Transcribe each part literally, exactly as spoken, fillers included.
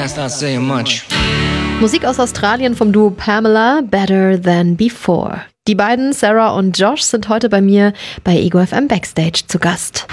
That's not saying much. Musik aus Australien vom Duo Pamela, Better Than Before. Die beiden, Sarah und Josh, sind heute bei mir bei Ego F M Backstage zu Gast.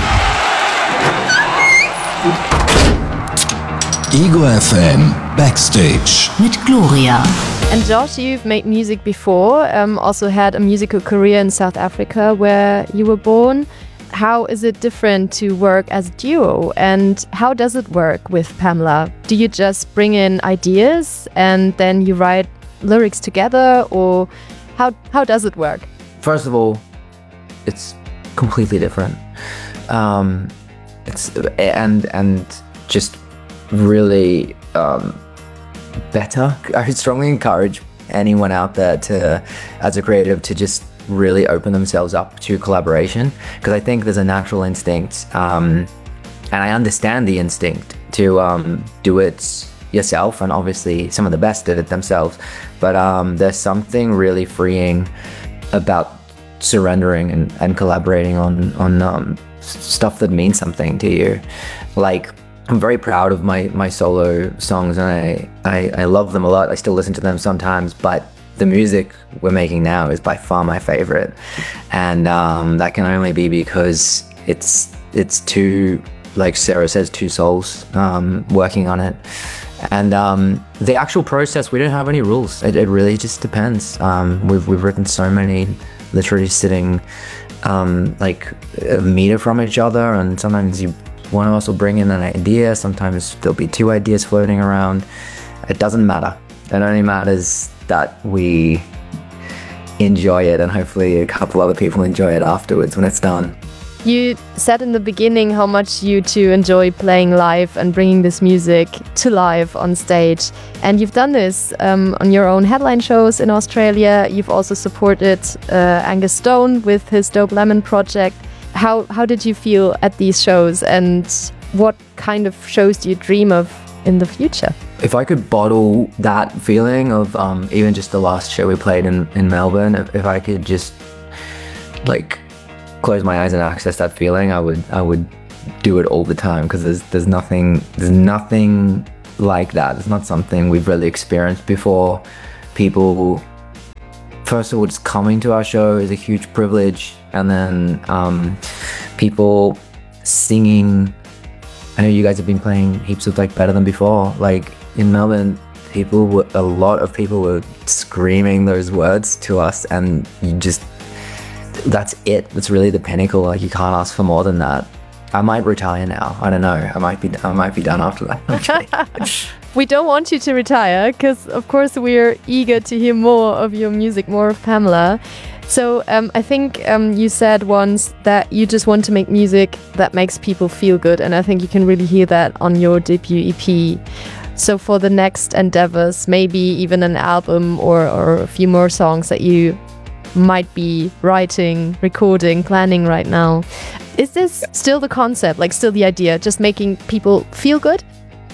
Ego F M Backstage mit Gloria. And Josh, you've made music before, um, also had a musical career in South Africa where you were born. How is it different to work as a duo, and how does it work with Pamela? Do you just bring in ideas and then you write lyrics together, or how how does it work? First of all, it's completely different. Um, it's and and just really um, better. I would strongly encourage anyone out there to, as a creative, to just really open themselves up to collaboration, because I think there's a natural instinct, um, and I understand the instinct to um, do it yourself, and obviously some of the best did it themselves, but um, there's something really freeing about surrendering and, and collaborating on, on um, stuff that means something to you. Like, I'm very proud of my, my solo songs, and I, I, I love them a lot. I still listen to them sometimes, but the music we're making now is by far my favorite, and um, that can only be because it's it's two, like Sarah says, two souls um, working on it. And um, the actual process, we don't have any rules. It, it really just depends. Um, we've we've written so many, literally sitting um, like a meter from each other, and sometimes you one of us will bring in an idea. Sometimes there'll be two ideas floating around. It doesn't matter. It only matters that we enjoy it, and hopefully a couple other people enjoy it afterwards when it's done. You said in the beginning how much you two enjoy playing live and bringing this music to life on stage, and you've done this um, on your own headline shows in Australia. You've also supported uh, Angus Stone with his Dope Lemon project. How how did you feel at these shows, and what kind of shows do you dream of in the future? If I could bottle that feeling of um, even just the last show we played in, in Melbourne, if, if I could just like close my eyes and access that feeling, I would I would do it all the time, because there's there's nothing there's nothing like that. It's not something we've really experienced before. People, first of all, just coming to our show is a huge privilege, and then um, people singing. I know you guys have been playing heaps of like Better Than Before. Like in Melbourne, people were, a lot of people were screaming those words to us, and you just, that's it. That's really the pinnacle. Like, you can't ask for more than that. I might retire now. I don't know. I might be. I might be done after that. We don't want you to retire, because of course we're eager to hear more of your music, more of Pamela. So um, I think um, you said once that you just want to make music that makes people feel good, and I think you can really hear that on your debut E P. So for the next endeavors, maybe even an album or, or a few more songs that you might be writing, recording, planning right now. Is this still the concept, like still the idea, just making people feel good?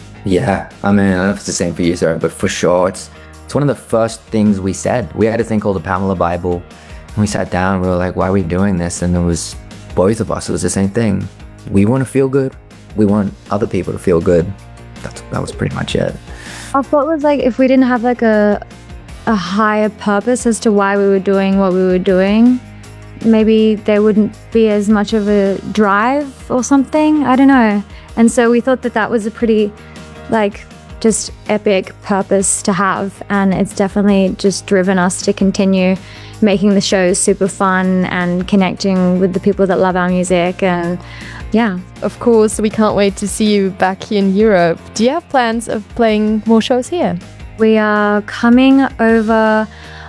Yeah, I mean, I don't know if it's the same for you, Sarah, but for sure, it's it's one of the first things we said. We had a thing called the Pamela Bible, and we sat down, we were like, why are we doing this? And it was both of us, it was the same thing. We want to feel good. We want other people to feel good. That's, that was pretty much it. Our thought was like, if we didn't have like a a higher purpose as to why we were doing what we were doing, maybe there wouldn't be as much of a drive or something. I don't know. And so we thought that that was a pretty like just epic purpose to have, and it's definitely just driven us to continue making the shows super fun and connecting with the people that love our music. And yeah, of course, we can't wait to see you back here in Europe. Do you have plans of playing more shows here? We are coming over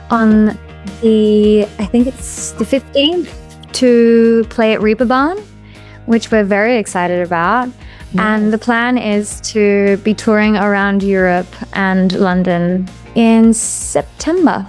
on the, I think it's the fifteenth, to play at Reeperbahn, which we're very excited about. Nice. And the plan is to be touring around Europe and London in September.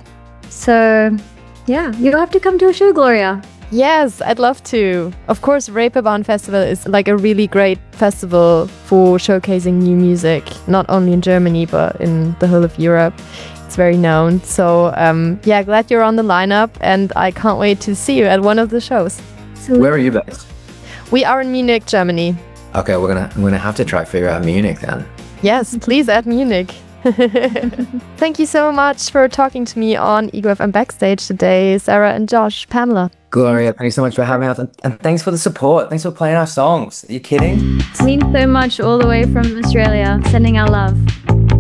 So yeah, you'll have to come to a show, Gloria. Yes, I'd love to. Of course, Reeperbahn Festival is like a really great festival for showcasing new music, not only in Germany, but in the whole of Europe. It's very known. So um, yeah, glad you're on the lineup, and I can't wait to see you at one of the shows. So where are you based? We are in Munich, Germany. Okay, we're gonna we're gonna have to try to figure out Munich then. Yes, please add Munich. Thank you so much for talking to me on Ego F M Backstage today, Sarah and Josh. Pamela. Gloria, thank you so much for having us. And, and thanks for the support. Thanks for playing our songs. Are you kidding? It means so much all the way from Australia, sending our love.